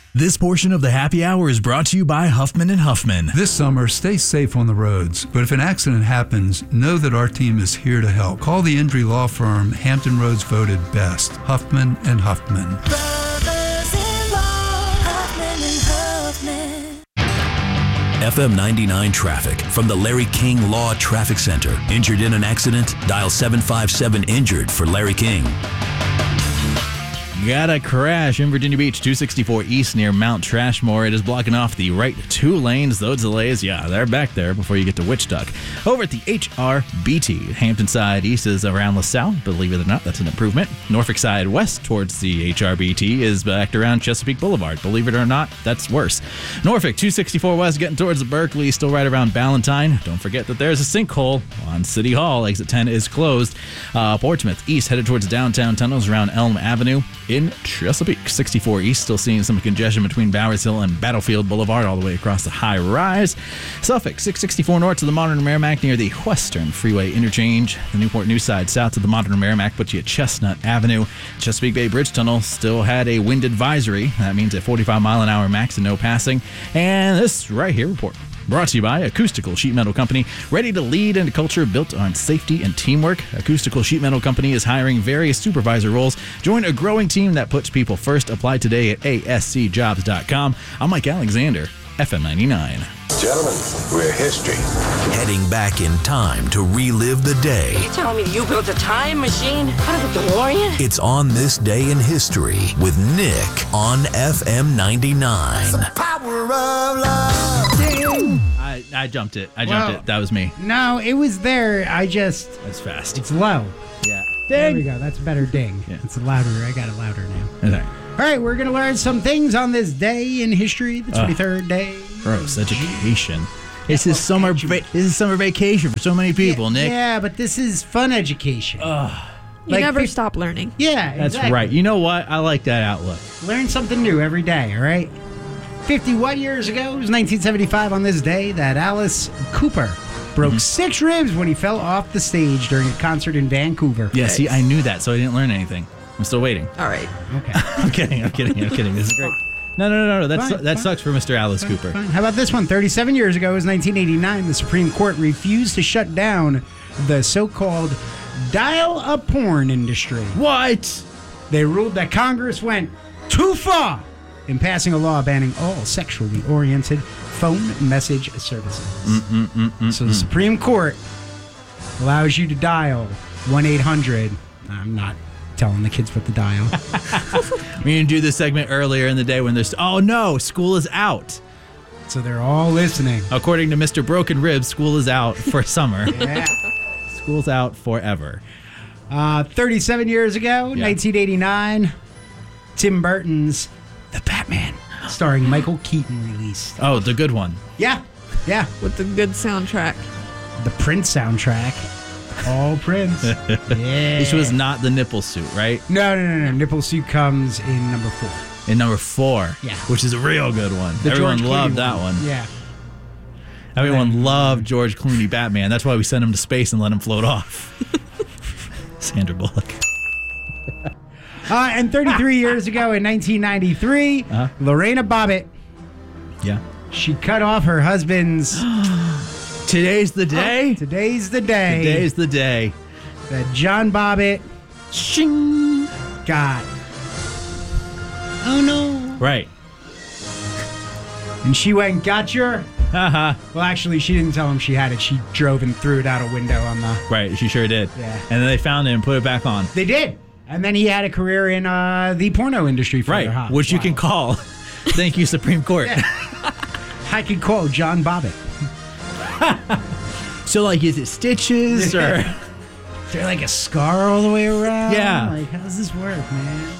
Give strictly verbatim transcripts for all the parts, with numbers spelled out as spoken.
This portion of the happy hour is brought to you by Huffman and Huffman. This summer, stay safe on the roads. But if an accident happens, know that our team is here to help. Call the injury law firm Hampton Roads voted best. Huffman and Huffman. F M ninety-nine traffic from the Larry King Law Traffic Center. Injured in an accident? Dial seven five seven injured for Larry King. Got a crash in Virginia Beach, two sixty-four East near Mount Trashmore. It is blocking off the right two lanes. Those delays, yeah, they're back there before you get to Wichita. Over at the H R B T, Hampton side east is around LaSalle. Believe it or not, that's an improvement. Norfolk side west towards the H R B T is backed around Chesapeake Boulevard. Believe it or not, that's worse. Norfolk, two sixty-four west getting towards Berkeley, still right around Ballantyne. Don't forget that there's a sinkhole on City Hall. Exit ten is closed. Uh, Portsmouth east headed towards downtown tunnels around Elm Avenue. In Chesapeake, sixty-four East, still seeing some congestion between Bowers Hill and Battlefield Boulevard all the way across the high rise. Suffolk, six sixty-four North to the Modern Merrimack near the Western Freeway Interchange. The Newport News side south to the Modern Merrimack puts you at Chestnut Avenue. Chesapeake Bay Bridge Tunnel still had a wind advisory. That means a forty-five mile an hour max and no passing. And this right here report brought to you by Acoustical Sheet Metal Company, ready to lead in a culture built on safety and teamwork. Acoustical Sheet Metal Company is hiring various supervisor roles. Join a growing team that puts people first. Apply today at A S C jobs dot com. I'm Mike Alexander, F M ninety-nine. Gentlemen, we're history. Heading back in time to relive the day. You telling me you built a time machine out of a DeLorean? It's On This Day in History with Nick on F M ninety-nine. The power of love. Ding. I, I jumped it. I jumped Well, it. That was me. No, it was there. I just... That's fast. It's low. Yeah. There we go. That's a better ding. Yeah. It's louder. I got it louder now. Okay. All right, we're going to learn some things on this day in history, the twenty-third day. Gross education. This is summer. Va- this is summer vacation for so many people, yeah, Nick. Yeah, but this is fun education. Ugh. You Like never fif- stop learning. Yeah, That's exactly. right. You know what? I like that outlook. Learn something new every day, all right? fifty-one years ago, it was nineteen seventy-five on this day that Alice Cooper broke Mm-hmm. six ribs when he fell off the stage during a concert in Vancouver. Yeah. See, I knew that, so I didn't learn anything. I'm still waiting. All right. Okay. I'm kidding. I'm kidding. I'm kidding. This is great. No, no, no, no. That's Fine, that fine. sucks for Mister Alice Cooper. Fine. How about this one? thirty-seven years ago, it was nineteen eighty-nine. The Supreme Court refused to shut down the so-called dial-a-porn industry. What? They ruled that Congress went too far in passing a law banning all sexually oriented phone message services. Mm, mm, mm, mm, So the Supreme Court allows you to dial one eight hundred. I'm not telling the kids what to dial. We didn't do this segment earlier in the day when there's. Oh no, school is out. So they're all listening. According to Mister Broken Ribs, school is out for summer. Yeah. School's out forever. Uh, thirty-seven years ago, Yeah. nineteen eighty-nine, Tim Burton's The Batman, starring Michael Keaton, released. Oh, the good one. Yeah, yeah. With the good soundtrack. The Prince soundtrack. All Prince. Yeah. This was not the nipple suit, right? No, no, no, no. Nipple Suit comes in number four. In number four. Yeah. Which is a real good one. The Everyone George loved Clooney that one. Yeah. Everyone loved George Clooney Batman. That's why we sent him to space and let him float off. Sandra Bullock. Uh, and thirty-three years ago, in nineteen ninety-three, Uh-huh. Lorena Bobbitt, Yeah. she cut off her husband's. Today's the day. Today's the day. Today's the day. that John Bobbitt Shing. got. Oh no. Right. And she went, got your. Haha. Well, actually, she didn't tell him she had it. She drove and threw it out a window on the. Right. She sure did. Yeah. And then they found it and put it back on. They did. And then he had a career in uh, the porno industry for Right. their hot Which you while. can call. Thank you, Supreme Court. Yeah. I could call John Bobbitt. So, like, is it stitches or? Is there like a scar all the way around? Yeah. Like, how does this work, man?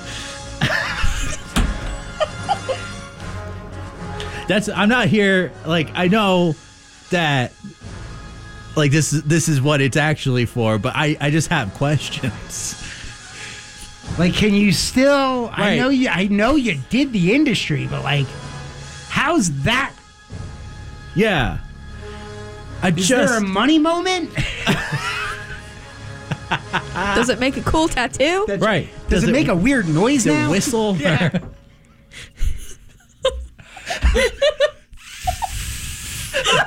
That's. I'm not here. Like, I know that. Like, this is this is what it's actually for, but I I just have questions. Like, can you still? I Right. know you. I know you did the industry, but like, how's that? Yeah. I Is just. there a money moment? Does it make a cool tattoo? That's- Right. Does, Does it it- make a weird noise Does it now? whistle? Yeah.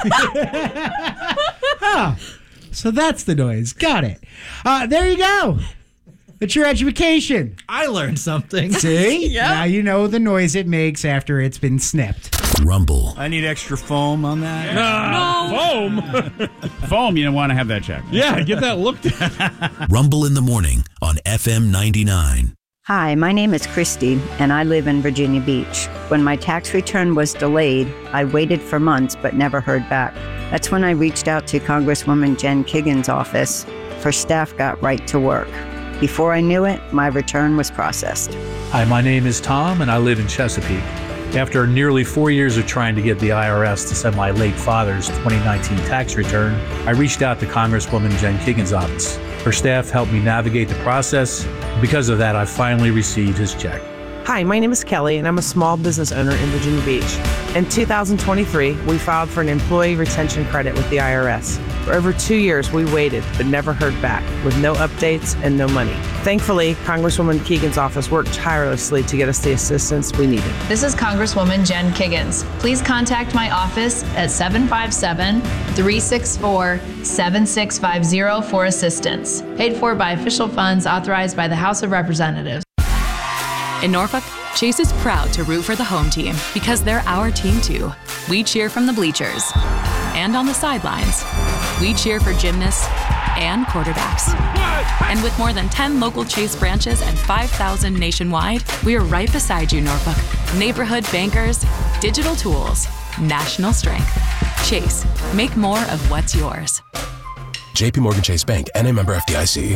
Oh, so that's the noise. Got it. Uh, there you go. It's your education. I learned something. See? Yeah. Now you know the noise it makes after it's been snipped. Rumble. I need extra foam on that. No. Foam? Foam, you don't want to have that checked. Yeah, get that looked at. Rumble in the morning on F M ninety-nine. Hi, my name is Christy, and I live in Virginia Beach. When my tax return was delayed, I waited for months but never heard back. That's when I reached out to Congresswoman Jen Kiggins' office. Her staff got right to work. Before I knew it, my return was processed. Hi, my name is Tom, and I live in Chesapeake. After nearly four years of trying to get the I R S to send my late father's twenty nineteen tax return, I reached out to Congresswoman Jen Kiggins' office. Her staff helped me navigate the process. Because of that, I finally received his check. Hi, my name is Kelly, and I'm a small business owner in Virginia Beach. In two thousand twenty-three, we filed for an employee retention credit with the I R S. For over two years, we waited, but never heard back, with no updates and no money. Thankfully, Congresswoman Kiggins' office worked tirelessly to get us the assistance we needed. This is Congresswoman Jen Kiggins. Please contact my office at seven five seven, three six four, seven six five zero for assistance. Paid for by official funds authorized by the House of Representatives. In Norfolk, Chase is proud to root for the home team because they're our team too. We cheer from the bleachers and on the sidelines. We cheer for gymnasts and quarterbacks. And with more than ten local Chase branches and five thousand nationwide, we are right beside you, Norfolk. Neighborhood bankers, digital tools, national strength. Chase, make more of what's yours. J P Morgan Chase Bank, N A member F D I C.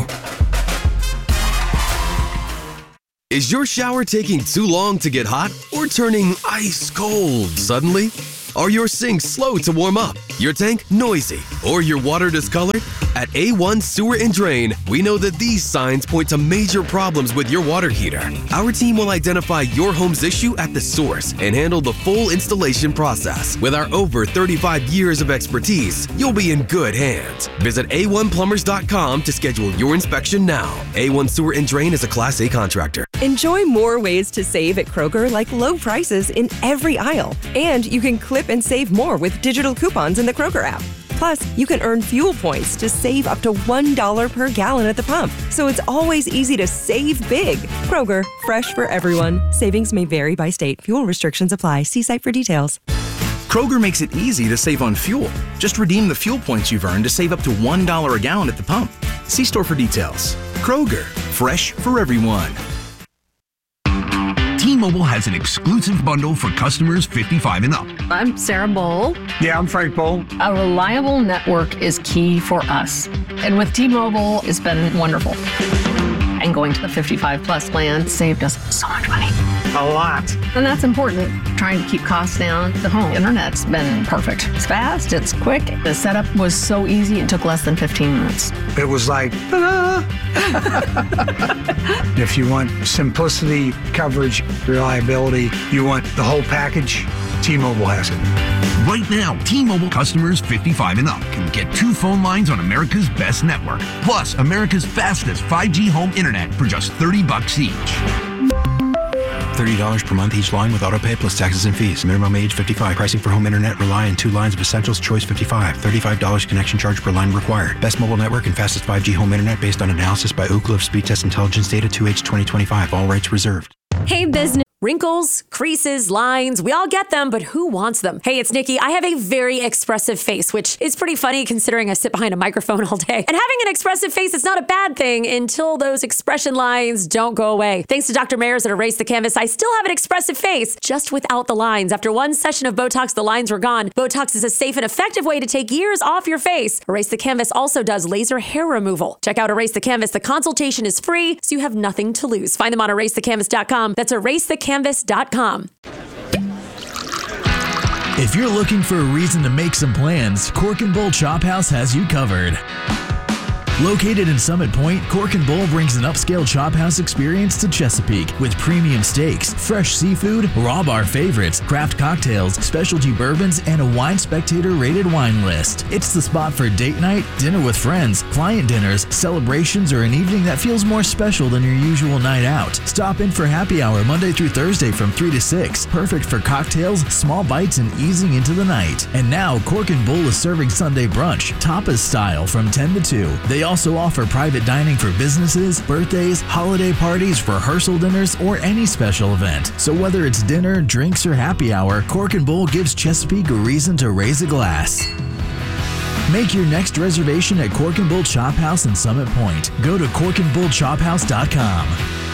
Is your shower taking too long to get hot or turning ice cold suddenly? Are your sinks slow to warm up, your tank noisy, or your water discolored? At A one Sewer and Drain, we know that these signs point to major problems with your water heater. Our team will identify your home's issue at the source and handle the full installation process. With our over thirty-five years of expertise, you'll be in good hands. Visit A one plumbers dot com to schedule your inspection now. A one Sewer and Drain is a Class A contractor. Enjoy more ways to save at Kroger, like low prices in every aisle. And you can clip and save more with digital coupons in the Kroger app. Plus, you can earn fuel points to save up to one dollar per gallon at the pump. So it's always easy to save big. Kroger, fresh for everyone. Savings may vary by state. Fuel restrictions apply. See site for details. Kroger makes it easy to save on fuel. Just redeem the fuel points you've earned to save up to one dollar a gallon at the pump. See store for details. Kroger, fresh for everyone. T-Mobile has an exclusive bundle for customers fifty-five and up. I'm Sarah Bowl. Yeah, I'm Frank Bowl. A reliable network is key for us. And with T-Mobile, it's been wonderful. And going to the fifty-five plus plan saved us so much money. A lot. And that's important. Trying to keep costs down. The home internet's been perfect. It's fast, it's quick. The setup was so easy, it took less than fifteen minutes. It was like, ta-da! If you want simplicity, coverage, reliability, you want the whole package, T-Mobile has it. Right now, T-Mobile customers fifty-five and up can get two phone lines on America's best network, plus America's fastest five G home internet for just thirty bucks each. thirty dollars per month each line with autopay plus taxes and fees. Minimum age fifty-five. Pricing for home internet rely on two lines of Essentials Choice fifty-five. thirty-five dollars connection charge per line required. Best mobile network and fastest five G home internet based on analysis by Ookla of Speed Test Intelligence Data two H twenty twenty-five. All rights reserved. Hey, business. Wrinkles, creases, lines, we all get them, but who wants them? Hey, it's Nikki. I have a very expressive face, which is pretty funny considering I sit behind a microphone all day. And having an expressive face is not a bad thing until those expression lines don't go away. Thanks to Doctor Mayers at Erase the Canvas, I still have an expressive face, just without the lines. After one session of Botox, the lines were gone. Botox is a safe and effective way to take years off your face. Erase the Canvas also does laser hair removal. Check out Erase the Canvas. The consultation is free, so you have nothing to lose. Find them on erase the canvas dot com. That's erase the canvas dot com. If you're looking for a reason to make some plans, Cork and Bowl Chop House has you covered. Located in Summit Point, Cork and Bull brings an upscale chop house experience to Chesapeake with premium steaks, fresh seafood, raw bar favorites, craft cocktails, specialty bourbons, and a Wine Spectator rated wine list. It's the spot for date night, dinner with friends, client dinners, celebrations, or an evening that feels more special than your usual night out. Stop in for happy hour Monday through Thursday from three to six. Perfect for cocktails, small bites, and easing into the night. And now Cork and Bull is serving Sunday brunch, tapas style, from ten to two. They also offer private dining for businesses, birthdays, holiday parties, rehearsal dinners, or any special event. So whether it's dinner, drinks, or happy hour, Cork and Bull gives Chesapeake a reason to raise a glass. Make your next reservation at Cork and Bull Chop House in Summit Point. Go to cork and bull chop house dot com.